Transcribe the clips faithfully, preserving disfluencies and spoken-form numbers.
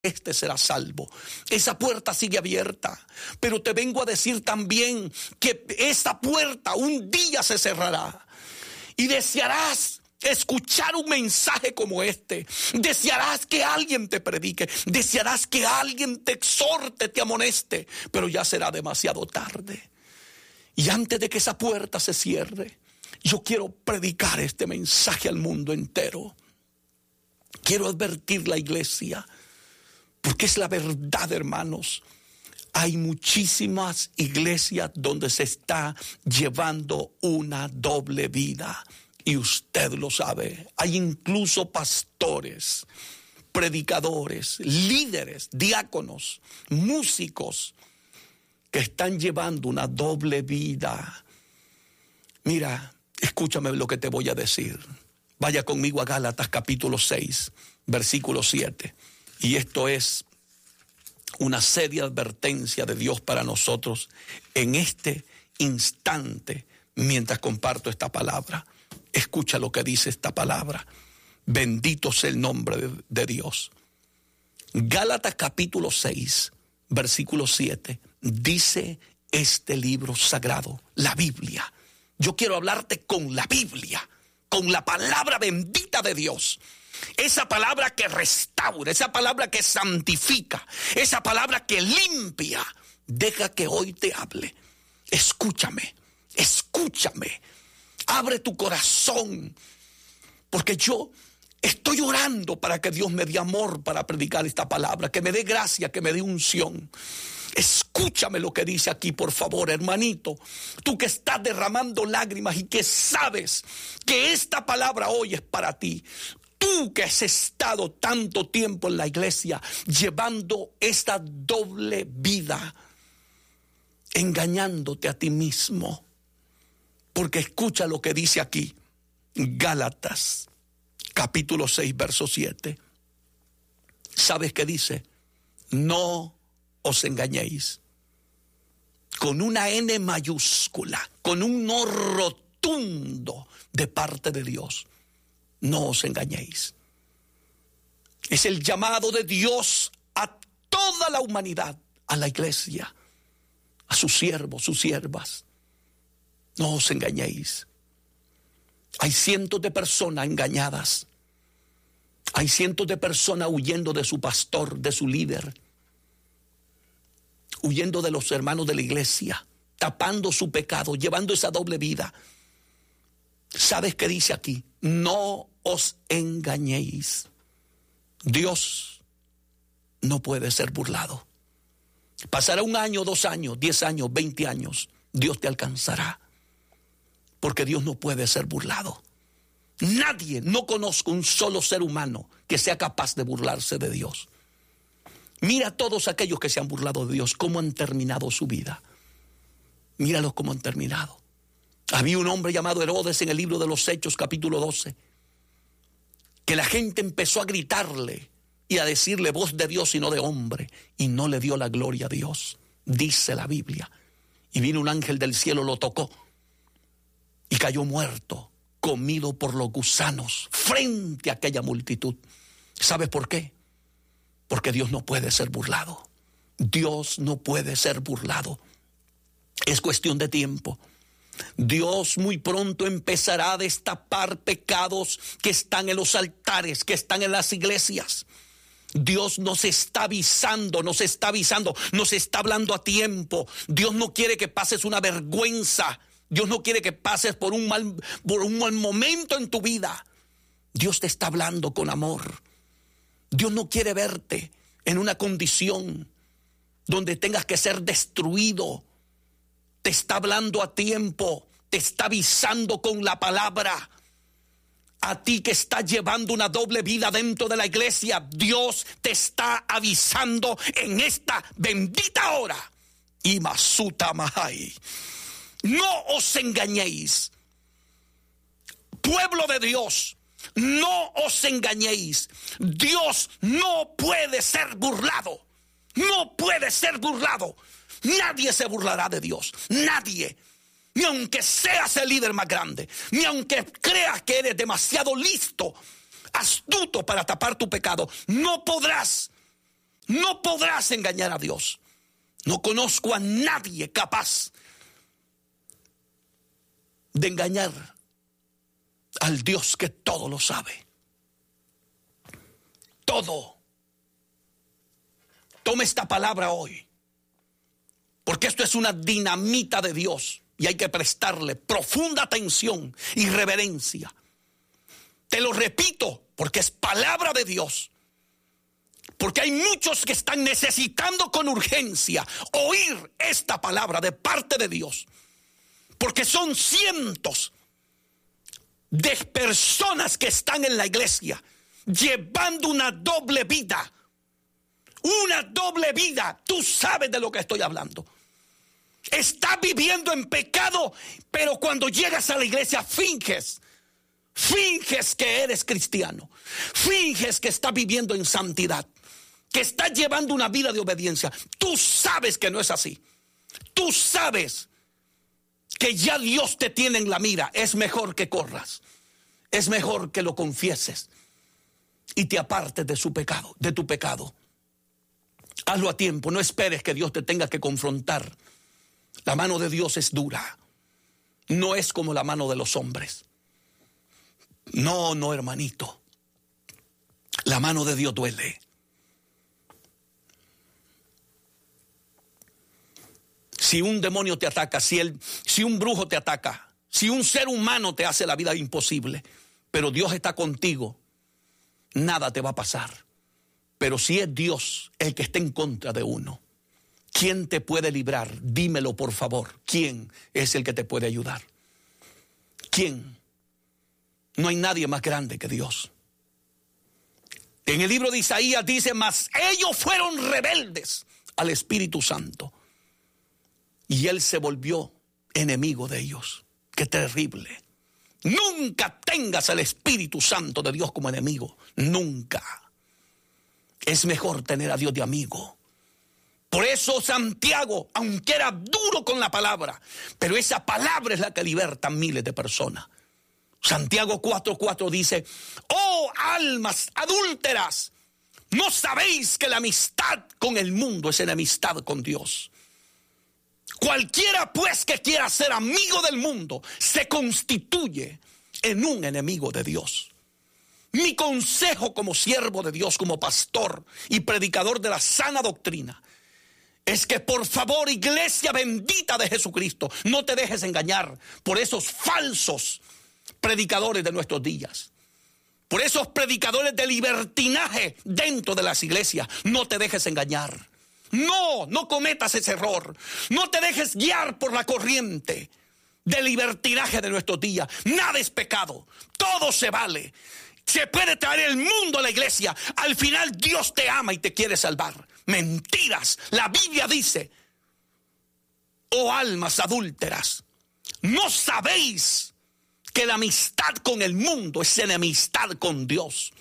este será salvo. Esa puerta sigue abierta, pero te vengo a decir también que esa puerta un día se cerrará y desearás escuchar un mensaje como este. Desearás que alguien te predique, desearás que alguien te exhorte, te amoneste, pero ya será demasiado tarde. Y antes de que esa puerta se cierre, yo quiero predicar este mensaje al mundo entero. Quiero advertir la iglesia, porque es la verdad, hermanos. Hay muchísimas iglesias donde se está llevando una doble vida. Y usted lo sabe. Hay incluso pastores, predicadores, líderes, diáconos, músicos que están llevando una doble vida. Mira, escúchame lo que te voy a decir. Vaya conmigo a Gálatas capítulo seis, versículo siete. Y esto es una seria advertencia de Dios para nosotros en este instante mientras comparto esta palabra. Escucha lo que dice esta palabra. Bendito sea el nombre de, de Dios. Gálatas capítulo seis, versículo siete. Dice este libro sagrado, la Biblia. Yo quiero hablarte con la Biblia, con la palabra bendita de Dios. Esa palabra que restaura, esa palabra que santifica, esa palabra que limpia. Deja que hoy te hable. Escúchame, escúchame. Abre tu corazón, porque yo estoy orando para que Dios me dé amor para predicar esta palabra, que me dé gracia, que me dé unción. Escúchame lo que dice aquí, por favor, hermanito. Tú que estás derramando lágrimas y que sabes que esta palabra hoy es para ti. Tú que has estado tanto tiempo en la iglesia llevando esta doble vida, engañándote a ti mismo. Porque escucha lo que dice aquí, Gálatas, capítulo seis, verso siete. ¿Sabes qué dice? No os engañéis. Con una N mayúscula, con un no rotundo de parte de Dios. No os engañéis. Es el llamado de Dios a toda la humanidad, a la iglesia, a sus siervos, sus siervas. No os engañéis. Hay cientos de personas engañadas. Hay cientos de personas huyendo de su pastor, de su líder. Huyendo de los hermanos de la iglesia, tapando su pecado, llevando esa doble vida. ¿Sabes qué dice aquí? No os engañéis. Dios no puede ser burlado. Pasará un año, dos años, diez años, veinte años. Dios te alcanzará. Porque Dios no puede ser burlado. Nadie, no conozco un solo ser humano que sea capaz de burlarse de Dios. Mira a todos aquellos que se han burlado de Dios, cómo han terminado su vida. Míralos cómo han terminado. Había un hombre llamado Herodes en el libro de los Hechos, capítulo doce, que la gente empezó a gritarle y a decirle voz de Dios y no de hombre, y no le dio la gloria a Dios, dice la Biblia. Y vino un ángel del cielo, lo tocó y cayó muerto, comido por los gusanos, frente a aquella multitud. ¿Sabes por qué? Porque Dios no puede ser burlado. Dios no puede ser burlado. Es cuestión de tiempo. Dios muy pronto empezará a destapar pecados que están en los altares, que están en las iglesias. Dios nos está avisando, nos está avisando, nos está hablando a tiempo. Dios no quiere que pases una vergüenza. Dios no quiere que pases por un mal, por un mal momento en tu vida. Dios te está hablando con amor. Dios no quiere verte en una condición donde tengas que ser destruido. Te está hablando a tiempo, te está avisando con la palabra. A ti que estás llevando una doble vida dentro de la iglesia, Dios te está avisando en esta bendita hora. Y Masuta Mahai. No os engañéis. Pueblo de Dios, no os engañéis. Dios no puede ser burlado. No puede ser burlado. Nadie se burlará de Dios. Nadie. Ni aunque seas el líder más grande. Ni aunque creas que eres demasiado listo, astuto para tapar tu pecado. No podrás. No podrás engañar a Dios. No conozco a nadie capaz de engañar al Dios que todo lo sabe. Todo. Toma esta palabra hoy, porque esto es una dinamita de Dios y hay que prestarle profunda atención y reverencia. Te lo repito, porque es palabra de Dios. Porque hay muchos que están necesitando con urgencia oír esta palabra de parte de Dios. Porque son cientos de personas que están en la iglesia llevando una doble vida. Una doble vida. Tú sabes de lo que estoy hablando. Estás viviendo en pecado, pero cuando llegas a la iglesia finges. Finges que eres cristiano. Finges que estás viviendo en santidad. Que estás llevando una vida de obediencia. Tú sabes que no es así. Tú sabes que ya Dios te tiene en la mira. Es mejor que corras. Es mejor que lo confieses y te apartes de su pecado, de tu pecado. Hazlo a tiempo, no esperes que Dios te tenga que confrontar. La mano de Dios es dura. No es como la mano de los hombres. No, no, hermanito. La mano de Dios duele. Si un demonio te ataca, si, el, si un brujo te ataca, si un ser humano te hace la vida imposible, pero Dios está contigo, nada te va a pasar. Pero si es Dios el que está en contra de uno, ¿quién te puede librar? Dímelo, por favor. ¿Quién es el que te puede ayudar? ¿Quién? No hay nadie más grande que Dios. En el libro de Isaías dice, mas ellos fueron rebeldes al Espíritu Santo. Y Él se volvió enemigo de ellos. ¡Qué terrible! Nunca tengas al Espíritu Santo de Dios como enemigo. Nunca. Es mejor tener a Dios de amigo. Por eso Santiago, aunque era duro con la palabra, pero esa palabra es la que liberta a miles de personas. Santiago cuatro cuatro dice, oh almas adúlteras, ¿no sabéis que la amistad con el mundo es enemistad con Dios? Cualquiera pues que quiera ser amigo del mundo se constituye en un enemigo de Dios. Mi consejo como siervo de Dios, como pastor y predicador de la sana doctrina, es que por favor, iglesia bendita de Jesucristo, no te dejes engañar por esos falsos predicadores de nuestros días. Por esos predicadores de libertinaje dentro de las iglesias. No te dejes engañar. No, no cometas ese error. No te dejes guiar por la corriente de libertinaje de nuestros días. Nada es pecado. Todo se vale. Se puede traer el mundo a la iglesia. Al final Dios te ama y te quiere salvar. Mentiras. La Biblia dice, oh almas adúlteras, ¿no sabéis que la amistad con el mundo es enemistad con Dios?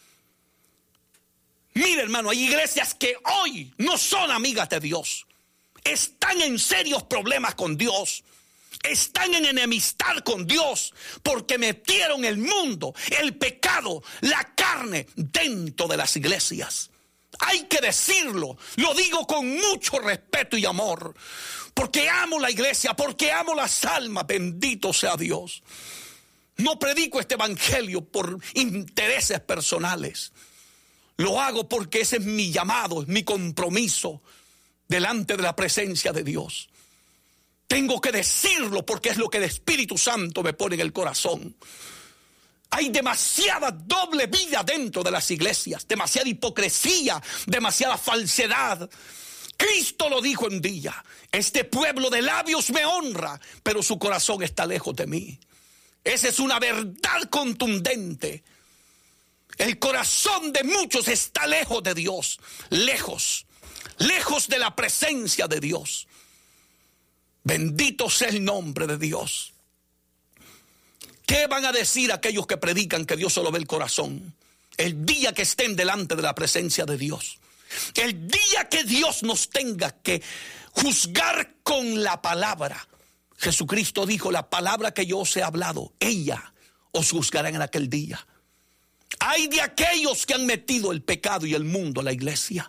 Mira, hermano, hay iglesias que hoy no son amigas de Dios. Están en serios problemas con Dios. Están en enemistad con Dios porque metieron el mundo, el pecado, la carne dentro de las iglesias. Hay que decirlo, lo digo con mucho respeto y amor, porque amo la iglesia, porque amo las almas, bendito sea Dios. No predico este evangelio por intereses personales. Lo hago porque ese es mi llamado, es mi compromiso delante de la presencia de Dios. Tengo que decirlo porque es lo que el Espíritu Santo me pone en el corazón. Hay demasiada doble vida dentro de las iglesias, demasiada hipocresía, demasiada falsedad. Cristo lo dijo un día, este pueblo de labios me honra, pero su corazón está lejos de mí. Esa es una verdad contundente. El corazón de muchos está lejos de Dios, lejos, lejos de la presencia de Dios. Bendito sea el nombre de Dios. ¿Qué van a decir aquellos que predican que Dios solo ve el corazón? El día que estén delante de la presencia de Dios, el día que Dios nos tenga que juzgar con la palabra. Jesucristo dijo, la palabra que yo os he hablado, ella os juzgará en aquel día. Hay de aquellos que han metido el pecado y el mundo a la iglesia.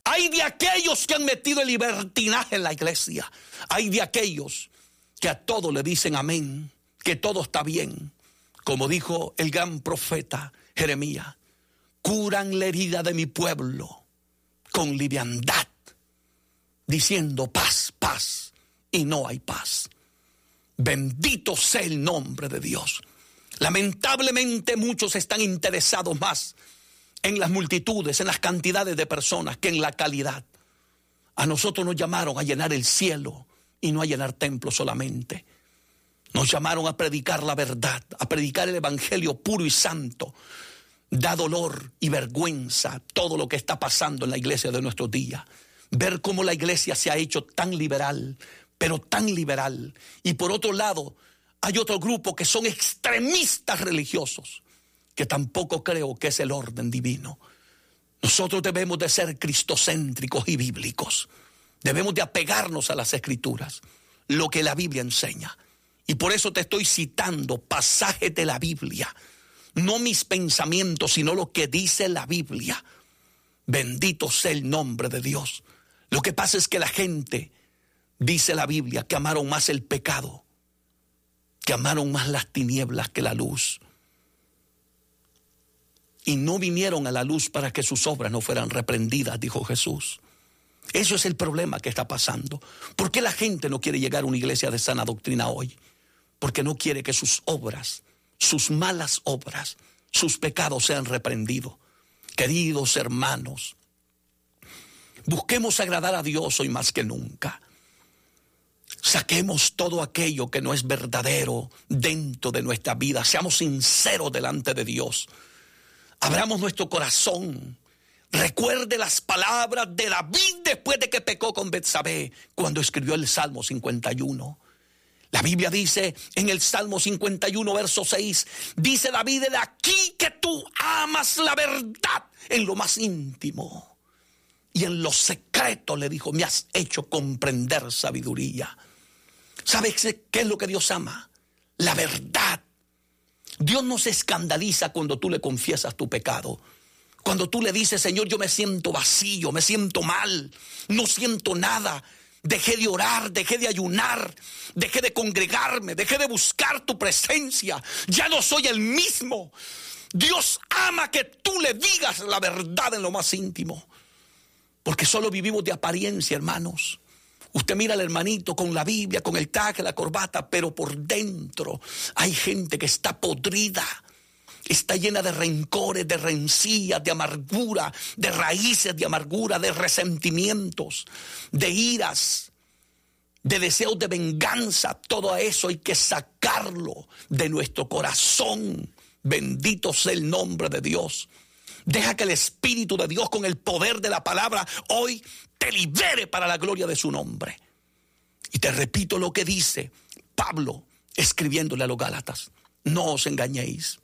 Hay de aquellos que han metido el libertinaje en la iglesia. Hay de aquellos que a todo le dicen amén, que todo está bien. Como dijo el gran profeta Jeremías, curan la herida de mi pueblo con liviandad, diciendo paz, paz, y no hay paz. Bendito sea el nombre de Dios. Lamentablemente muchos están interesados más en las multitudes, en las cantidades de personas, que en la calidad. A nosotros nos llamaron a llenar el cielo y no a llenar templos solamente. Nos llamaron a predicar la verdad, a predicar el evangelio puro y santo. Da dolor y vergüenza todo lo que está pasando en la iglesia de nuestros días. Ver cómo la iglesia se ha hecho tan liberal, pero tan liberal. Y por otro lado, hay otro grupo que son extremistas religiosos, que tampoco creo que es el orden divino. Nosotros debemos de ser cristocéntricos y bíblicos. Debemos de apegarnos a las escrituras, lo que la Biblia enseña. Y por eso te estoy citando pasajes de la Biblia. No mis pensamientos, sino lo que dice la Biblia. Bendito sea el nombre de Dios. Lo que pasa es que la gente, dice la Biblia, que amaron más el pecado, que amaron más las tinieblas que la luz. Y no vinieron a la luz para que sus obras no fueran reprendidas, dijo Jesús. Eso es el problema que está pasando. ¿Por qué la gente no quiere llegar a una iglesia de sana doctrina hoy? Porque no quiere que sus obras, sus malas obras, sus pecados sean reprendidos. Queridos hermanos, busquemos agradar a Dios hoy más que nunca. Saquemos todo aquello que no es verdadero dentro de nuestra vida. Seamos sinceros delante de Dios. Abramos nuestro corazón. Recuerde las palabras de David después de que pecó con Betsabé, cuando escribió el Salmo cincuenta y uno. La Biblia dice en el Salmo cincuenta y uno, verso seis, dice David, de aquí que tú amas la verdad en lo más íntimo. Y en lo secreto, le dijo, me has hecho comprender sabiduría. ¿Sabes qué es lo que Dios ama? La verdad. Dios no se escandaliza cuando tú le confiesas tu pecado. Cuando tú le dices, Señor, yo me siento vacío, me siento mal, no siento nada. Dejé de orar, dejé de ayunar, dejé de congregarme, dejé de buscar tu presencia. Ya no soy el mismo. Dios ama que tú le digas la verdad en lo más íntimo. Porque solo vivimos de apariencia, hermanos. Usted mira al hermanito con la Biblia, con el traje, la corbata, pero por dentro hay gente que está podrida. Está llena de rencores, de rencillas, de amargura, de raíces de amargura, de resentimientos, de iras, de deseos de venganza. Todo eso hay que sacarlo de nuestro corazón. Bendito sea el nombre de Dios. Deja que el Espíritu de Dios, con el poder de la palabra, hoy te libere para la gloria de su nombre. Y te repito lo que dice Pablo escribiéndole a los Gálatas. No os engañéis.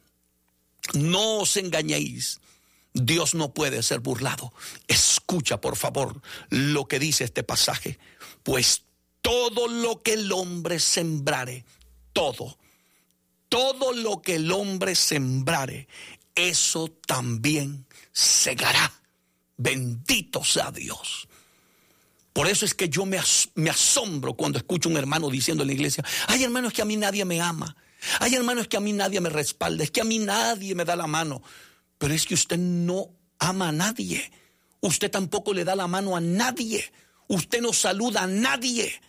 No os engañéis. Dios no puede ser burlado. Escucha, por favor, lo que dice este pasaje. Pues todo lo que el hombre sembrare, todo, todo lo que el hombre sembrare, eso también segará. Bendito sea Dios. Por eso es que yo me, as- me asombro cuando escucho a un hermano diciendo en la iglesia, ay, hermano, es que a mí nadie me ama. Ay, hermano, es que a mí nadie me respalda, es que a mí nadie me da la mano. Pero es que usted no ama a nadie. Usted tampoco le da la mano a nadie. Usted no saluda a nadie.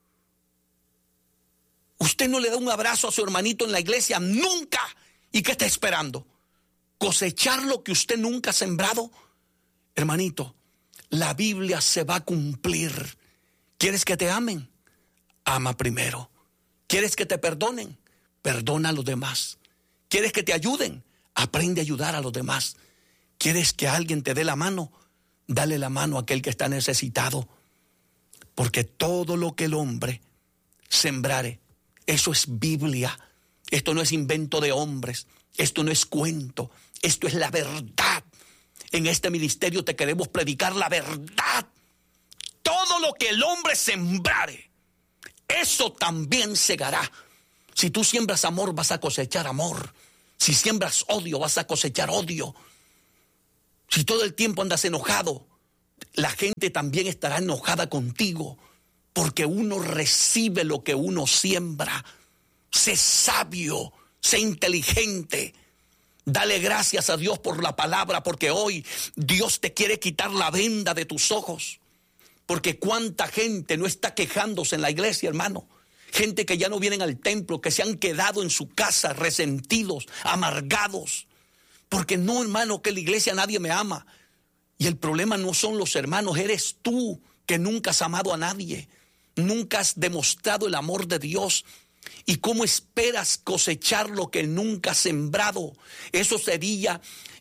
Usted no le da un abrazo a su hermanito en la iglesia nunca. ¿Y qué está esperando? ¿Cosechar lo que usted nunca ha sembrado? Hermanito, la Biblia se va a cumplir. ¿Quieres que te amen? Ama primero. ¿Quieres que te perdonen? Perdona a los demás. ¿Quieres que te ayuden? Aprende a ayudar a los demás. ¿Quieres que alguien te dé la mano? Dale la mano a aquel que está necesitado. Porque todo lo que el hombre sembrare, eso es Biblia. Esto no es invento de hombres. Esto no es cuento. Esto es la verdad. En este ministerio te queremos predicar la verdad. Todo lo que el hombre sembrare, eso también segará. Si tú siembras amor, vas a cosechar amor. Si siembras odio, vas a cosechar odio. Si todo el tiempo andas enojado, la gente también estará enojada contigo, porque uno recibe lo que uno siembra. Sé sabio, sé inteligente. Dale gracias a Dios por la palabra, porque hoy Dios te quiere quitar la venda de tus ojos. Porque cuánta gente no está quejándose en la iglesia, hermano. Gente que ya no vienen al templo, que se han quedado en su casa resentidos, amargados. Porque no, hermano, que en la iglesia nadie me ama. Y el problema no son los hermanos, eres tú que nunca has amado a nadie. Nunca has demostrado el amor de Dios. ¿Y cómo esperas cosechar lo que nunca has sembrado? Eso sería,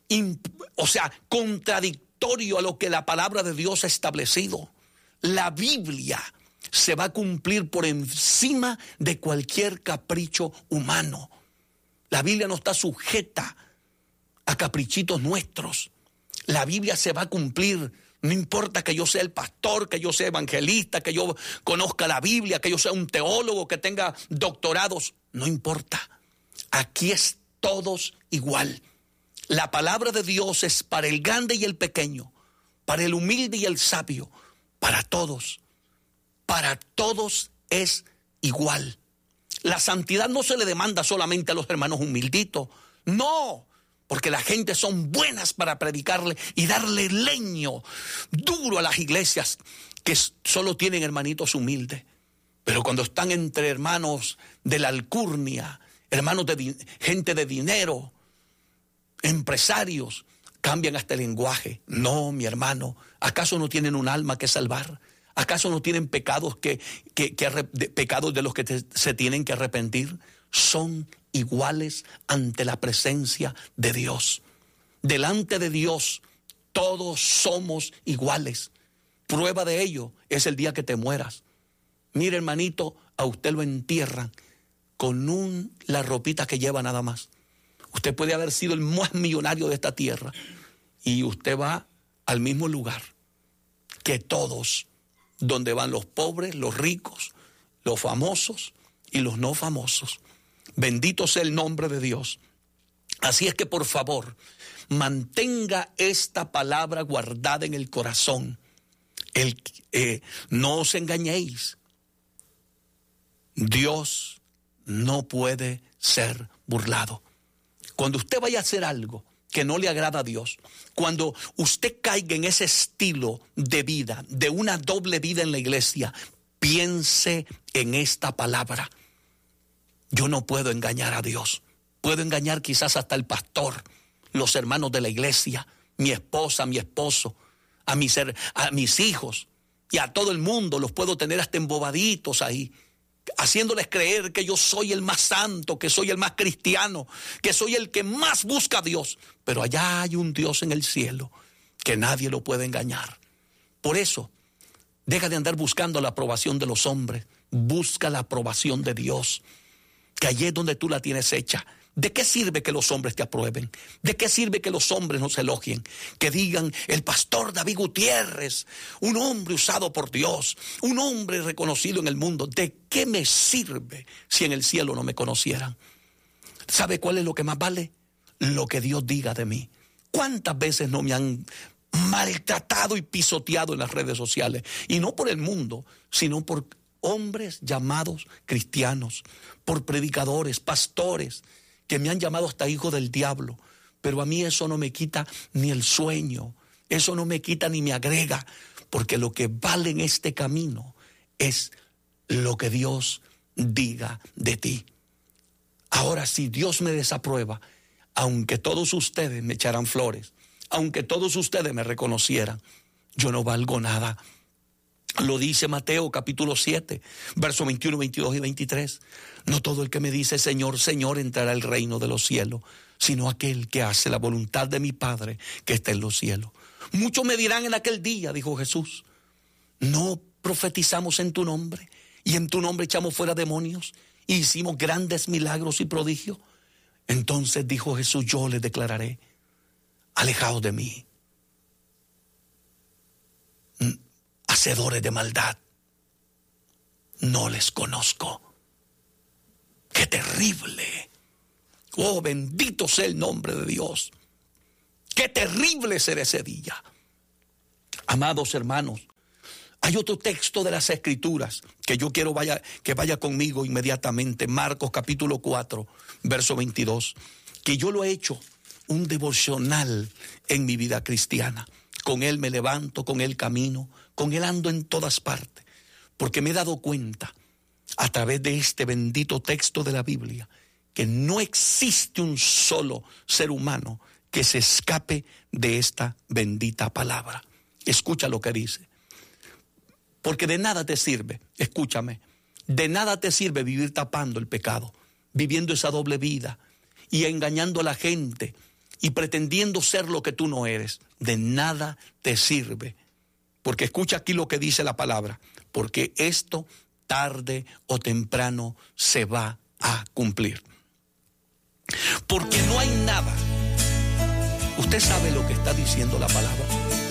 o sea, contradictorio a lo que la palabra de Dios ha establecido. La Biblia se va a cumplir por encima de cualquier capricho humano. La Biblia no está sujeta a caprichitos nuestros. La Biblia se va a cumplir. No importa que yo sea el pastor, que yo sea evangelista, que yo conozca la Biblia, que yo sea un teólogo, que tenga doctorados. No importa. Aquí es todos igual. La palabra de Dios es para el grande y el pequeño, para el humilde y el sabio, para todos. Para todos es igual. La santidad no se le demanda solamente a los hermanos humilditos. No. Porque la gente son buenas para predicarle y darle leño duro a las iglesias que solo tienen hermanitos humildes. Pero cuando están entre hermanos de la alcurnia, hermanos de di- gente de dinero, empresarios, cambian hasta el lenguaje. No, mi hermano, ¿acaso no tienen un alma que salvar? ¿Acaso no tienen pecados que, que, que de, pecados de los que te, se tienen que arrepentir? Son iguales ante la presencia de Dios. Delante de Dios todos somos iguales. Prueba de ello es el día que te mueras. Mire, hermanito, a usted lo entierran con un, la ropita que lleva nada más. Usted puede haber sido el más millonario de esta tierra y usted va al mismo lugar que todos, donde van los pobres, los ricos, los famosos y los no famosos. Bendito sea el nombre de Dios. Así es que, por favor, mantenga esta palabra guardada en el corazón. El, eh, no os engañéis. Dios no puede ser burlado. Cuando usted vaya a hacer algo que no le agrada a Dios, cuando usted caiga en ese estilo de vida, de una doble vida en la iglesia, piense en esta palabra. Yo no puedo engañar a Dios. Puedo engañar quizás hasta el pastor, los hermanos de la iglesia, mi esposa, mi esposo, a mis, a mis hijos y a todo el mundo. Los puedo tener hasta embobaditos ahí, haciéndoles creer que yo soy el más santo, que soy el más cristiano, que soy el que más busca a Dios. Pero allá hay un Dios en el cielo que nadie lo puede engañar. Por eso, deja de andar buscando la aprobación de los hombres. Busca la aprobación de Dios, que allí es donde tú la tienes hecha. ¿De qué sirve que los hombres te aprueben? ¿De qué sirve que los hombres nos elogien? Que digan, el pastor David Gutiérrez, un hombre usado por Dios, un hombre reconocido en el mundo. ¿De qué me sirve si en el cielo no me conocieran? ¿Sabe cuál es lo que más vale? Lo que Dios diga de mí. ¿Cuántas veces no me han maltratado y pisoteado en las redes sociales? Y no por el mundo, sino por hombres llamados cristianos, por predicadores, pastores, que me han llamado hasta hijo del diablo. Pero a mí eso no me quita ni el sueño, eso no me quita ni me agrega, porque lo que vale en este camino es lo que Dios diga de ti. Ahora, si Dios me desaprueba, aunque todos ustedes me echaran flores, aunque todos ustedes me reconocieran, yo no valgo nada. Lo dice Mateo capítulo siete, versos veintiuno, veintidós y veintitrés. No todo el que me dice Señor, Señor entrará al reino de los cielos, sino aquel que hace la voluntad de mi Padre que está en los cielos. Muchos me dirán en aquel día, dijo Jesús, ¿no profetizamos en tu nombre? Y en tu nombre echamos fuera demonios y hicimos grandes milagros y prodigios. Entonces dijo Jesús, yo les declararé, alejaos de mí, hacedores de maldad, no les conozco. ¡Qué terrible! Oh, bendito sea el nombre de Dios. ¡Qué terrible será ese día! Amados hermanos, hay otro texto de las Escrituras que yo quiero vaya, que vaya conmigo inmediatamente. Marcos capítulo cuatro, verso veintidós. Que yo lo he hecho un devocional en mi vida cristiana. Con él me levanto, con él camino, con él ando en todas partes. Porque me he dado cuenta a través de este bendito texto de la Biblia que no existe un solo ser humano que se escape de esta bendita palabra. Escucha lo que dice. Porque de nada te sirve, escúchame, de nada te sirve vivir tapando el pecado, viviendo esa doble vida y engañando a la gente y pretendiendo ser lo que tú no eres. De nada te sirve. Porque escucha aquí lo que dice la palabra. Porque esto tarde o temprano se va a cumplir. Porque no hay nada. Usted sabe lo que está diciendo la palabra.